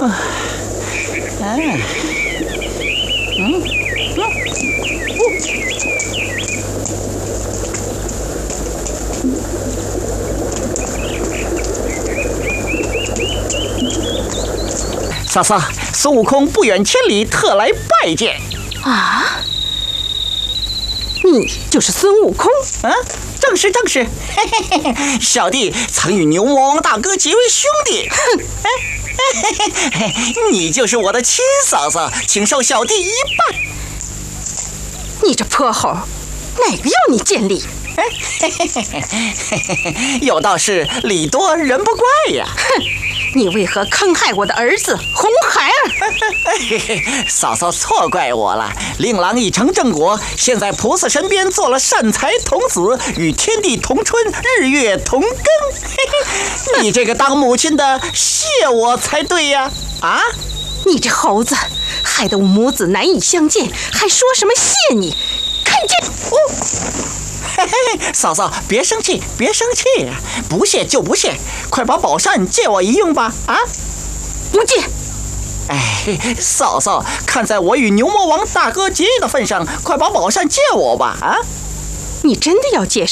嫂嫂，孙悟空不远千里特来拜见。 啊，你就是孙悟空？ 正是。嘿嘿嘿，小弟曾与牛魔王大哥结为兄弟。哼，你就是我的亲嫂嫂，请受小弟一拜。 你这泼猴，哪个要你见礼？ 有道是礼多人不怪呀。 哼，你为何坑害我的儿子红孩儿？ 嫂嫂错怪我了，令郎已成正果，现在菩萨身边做了善财童子，与天地同春，日月同庚。你这个当母亲的谢我才对呀！啊， 你这猴子，害得我母子难以相见，还说什么谢你？看见嫂嫂，别生气，不谢就不谢，快把宝扇借我一用吧！啊， 不借。 嫂嫂，看在我与牛魔王大哥结义的份上，快把宝扇借我吧！啊， 你真的要借